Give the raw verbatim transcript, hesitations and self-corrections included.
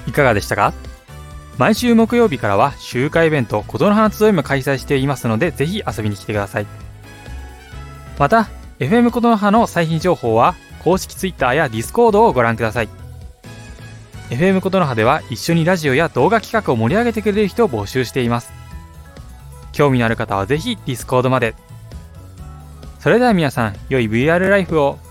いかがでしたか？毎週木曜日からは集会イベント琴の葉の集いも開催していますので、ぜひ遊びに来てください。また エフエム 琴の葉の最新情報は公式 Twitter や Discord をご覧ください。 エフエム 琴の葉では一緒にラジオや動画企画を盛り上げてくれる人を募集しています。興味のある方はぜひ Discord まで。それでは皆さん、良い ブイアール ライフを。